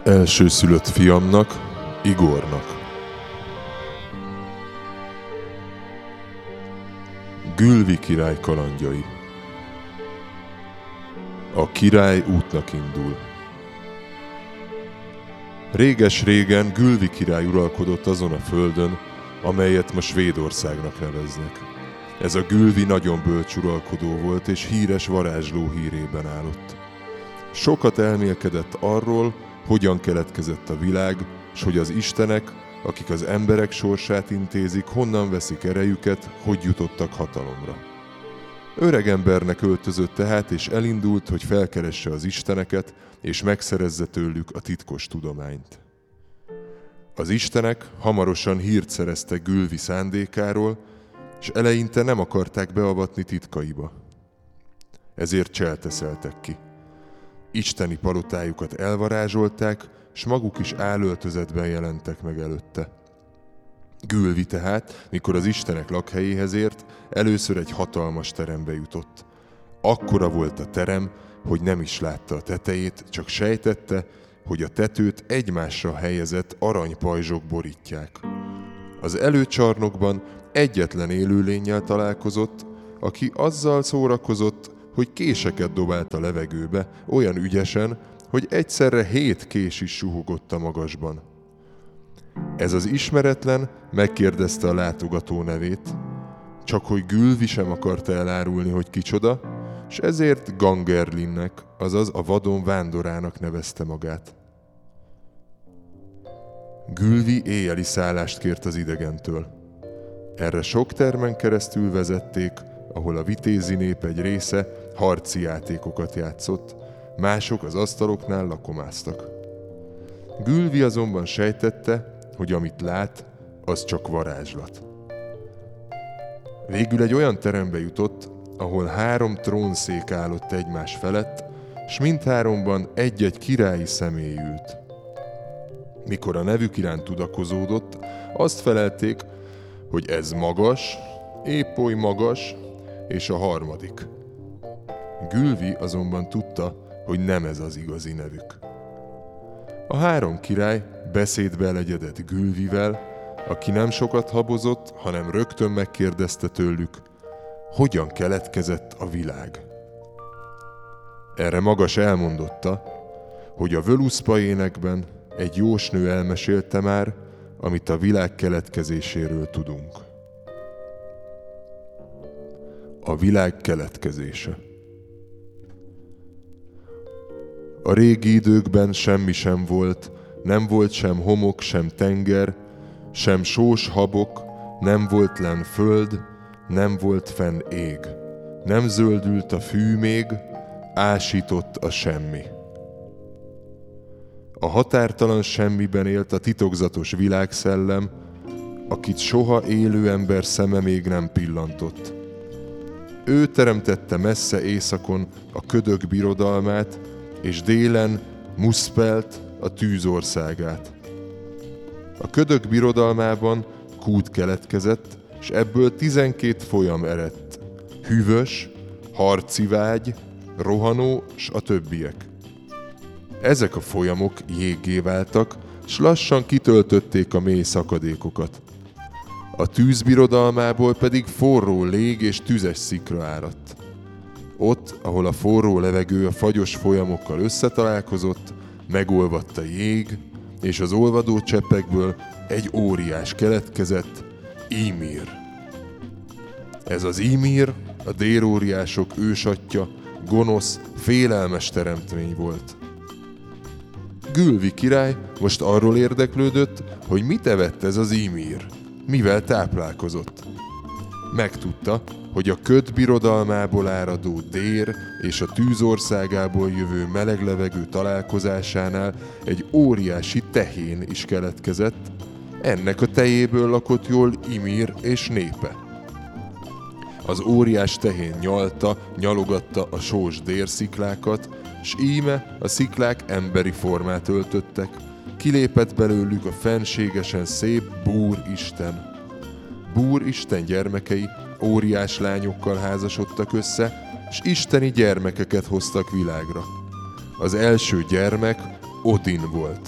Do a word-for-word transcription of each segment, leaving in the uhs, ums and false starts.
Elsőszülött fiamnak, Igornak. Gülvi király kalandjai. A király útnak indul. Réges-régen Gülvi király uralkodott azon a földön, amelyet ma Svédországnak neveznek. Ez a Gülvi nagyon bölcs uralkodó volt, és híres varázsló hírében állott. Sokat elmélkedett arról, hogyan keletkezett a világ, s hogy az istenek, akik az emberek sorsát intézik, honnan veszik erejüket, hogy jutottak hatalomra. Öregembernek öltözött tehát, és elindult, hogy felkeresse az isteneket, és megszerezze tőlük a titkos tudományt. Az istenek hamarosan hírt szereztek Gülvi szándékáról, és eleinte nem akarták beavatni titkaiba. Ezért cselteszeltek ki. Isteni palotájukat elvarázsolták, s maguk is álöltözetben jelentek meg előtte. Gülvi tehát, mikor az istenek lakhelyéhez ért, először egy hatalmas terembe jutott. Akkora volt a terem, hogy nem is látta a tetejét, csak sejtette, hogy a tetőt egymásra helyezett aranypajzsok borítják. Az előcsarnokban egyetlen élőlénnyel találkozott, aki azzal szórakozott, hogy késeket dobált a levegőbe, olyan ügyesen, hogy egyszerre hét kés is suhogott a magasban. Ez az ismeretlen megkérdezte a látogató nevét, csak hogy Gülvi sem akarta elárulni, hogy kicsoda, s ezért Gangerlinnek, azaz a vadon vándorának nevezte magát. Gülvi éjjeli szállást kért az idegentől. Erre sok termen keresztül vezették, ahol a vitézi nép egy része harci játékokat játszott, mások az asztaloknál lakomáztak. Gülvi azonban sejtette, hogy amit lát, az csak varázslat. Végül egy olyan terembe jutott, ahol három trónszék állott egymás felett, s mindháromban egy-egy királyi személy ült. Mikor a nevük iránt tudakozódott, azt felelték, hogy ez magas, épp oly magas, és a harmadik. Gülvi azonban tudta, hogy nem ez az igazi nevük. A három király beszédbe elegyedett Gülvivel, aki nem sokat habozott, hanem rögtön megkérdezte tőlük, hogyan keletkezett a világ. Erre Magas elmondotta, hogy a Völuszpa énekben egy jósnő elmesélte már, amit a világ keletkezéséről tudunk. A világ keletkezése. A régi időkben semmi sem volt, nem volt sem homok, sem tenger, sem sós habok, nem volt lenn föld, nem volt fenn ég. Nem zöldült a fű még, ásított a semmi. A határtalan semmiben élt a titokzatos világszellem, akit soha élő ember szeme még nem pillantott. Ő teremtette messze északon a ködök birodalmát, és délen Muszpelt, a tűzországát. A ködök birodalmában kút keletkezett, és ebből tizenkét folyam eredt. Hűvös, harci vágy, rohanó, s a többiek. Ezek a folyamok jéggé váltak, s lassan kitöltötték a mély szakadékokat. A tűz birodalmából pedig forró lég és tüzes szikra áradt. Ott, ahol a forró levegő a fagyos folyamokkal összetalálkozott, megolvadt a jég, és az olvadó cseppekből egy óriás keletkezett, Ymir. Ez az Ymir, a déróriások ősatja, gonosz, félelmes teremtmény volt. Gülvi király most arról érdeklődött, hogy mit evett ez az Ymir, mivel táplálkozott. Megtudta, hogy a köd birodalmából áradó dér és a tűzországából jövő meleg levegő találkozásánál egy óriási tehén is keletkezett, ennek a tejéből lakott jól Ymir és népe. Az óriás tehén nyalta, nyalogatta a sós dérsziklákat, s íme a sziklák emberi formát öltöttek, kilépett belőlük a fenségesen szép Búr isten. Búr isten gyermekei óriás lányokkal házasodtak össze, s isteni gyermekeket hoztak világra. Az első gyermek Odin volt.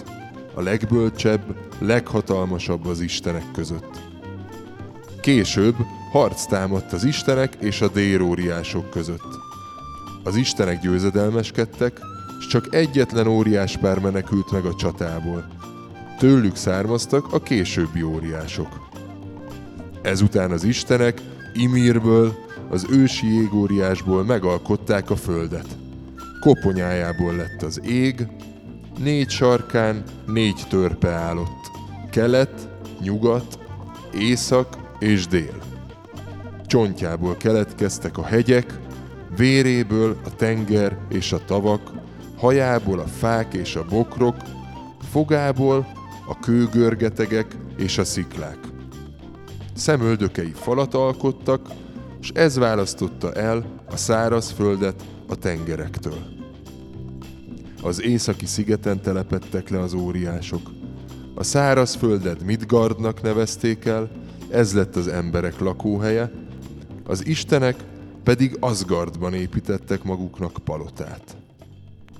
a legbölcsebb, leghatalmasabb az istenek között. Később harc támadt az istenek és a déróriások között. Az istenek győzedelmeskedtek, s csak egyetlen óriáspár menekült meg a csatából. Tőlük származtak a későbbi óriások. Ezután az istenek Ymirből, az ősi jégóriásból megalkották a földet. Koponyájából lett az ég, négy sarkán négy törpe állott, kelet, nyugat, észak és dél. Csontjából keletkeztek a hegyek, véréből a tenger és a tavak, hajából a fák és a bokrok, fogából a kőgörgetegek és a sziklák. Szemöldökei falat alkottak, s ez választotta el a szárazföldet a tengerektől. Az északi szigeten telepedtek le az óriások. A szárazföldet Midgardnak nevezték el, ez lett az emberek lakóhelye, az istenek pedig Asgardban építettek maguknak palotát.